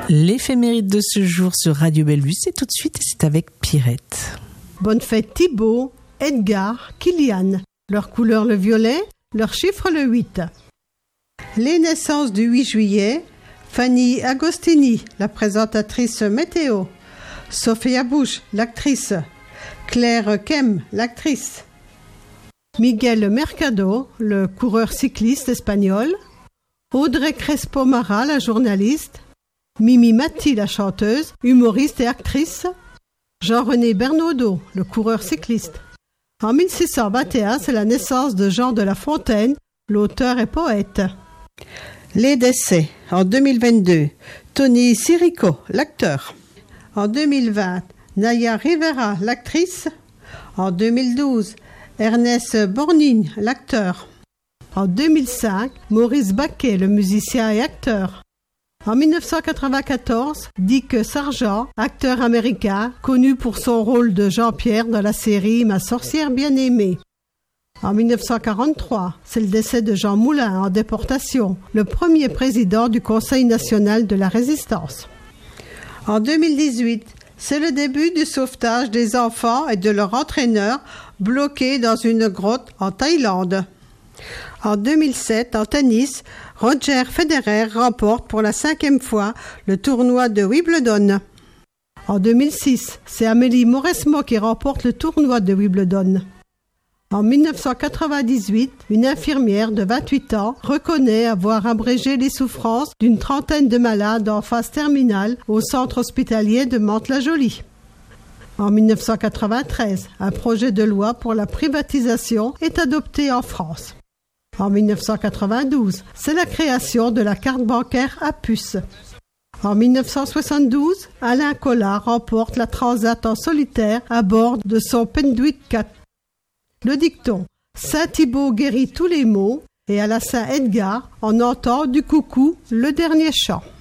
L'éphéméride de ce jour sur Radio Bellevue, c'est tout de suite et c'est avec Pierrette. Bonne fête Thibaut, Edgar, Kylian. Leur couleur le violet, leur chiffre le 8. Les naissances du 8 juillet, Fanny Agostini, la présentatrice météo. Sophia Bush, l'actrice. Claire Kem, l'actrice. Miguel Mercado, le coureur cycliste espagnol. Audrey Crespo-Mara, la journaliste. Mimi Mati, la chanteuse, humoriste et actrice. Jean-René Bernaudot, le coureur cycliste. En 1621, c'est la naissance de Jean de La Fontaine, l'auteur et poète. Les décès. En 2022, Tony Sirico, l'acteur. En 2020, Naya Rivera, l'actrice. En 2012, Ernest Borgnine, l'acteur. En 2005, Maurice Baquet, le musicien et acteur. En 1994, Dick Sargent, acteur américain, connu pour son rôle de Jean-Pierre dans la série Ma sorcière bien-aimée. En 1943, c'est le décès de Jean Moulin en déportation, le premier président du Conseil national de la Résistance. En 2018, c'est le début du sauvetage des enfants et de leur entraîneur bloqués dans une grotte en Thaïlande. En 2007, en tennis, Roger Federer remporte pour la 5e fois le tournoi de Wimbledon. En 2006, c'est Amélie Mauresmo qui remporte le tournoi de Wimbledon. En 1998, une infirmière de 28 ans reconnaît avoir abrégé les souffrances d'une trentaine de malades en phase terminale au centre hospitalier de Mantes-la-Jolie. En 1993, un projet de loi pour la privatisation est adopté en France. En 1992, c'est la création de la carte bancaire à puce. En 1972, Alain Collat remporte la Transat en solitaire à bord de son Penduic 4. Le dicton « Saint Thibaut guérit tous les maux » et à la Saint Edgar, on entend du coucou le dernier chant.